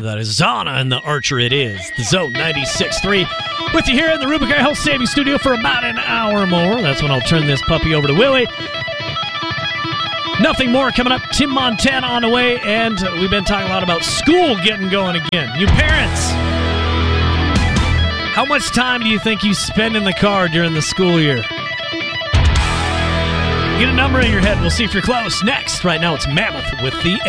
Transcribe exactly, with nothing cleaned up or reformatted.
That is Zana and the Archer it is. The Zone ninety-six point three. With you here in the Rubicon Health Savings Studio for about an hour more. That's when I'll turn this puppy over to Willie. Nothing more coming up. Tim Montana on the way, and we've been talking a lot about school getting going again. You parents, how much time do you think you spend in the car during the school year? Get a number in your head. We'll see if you're close. Next, right now it's Mammoth with the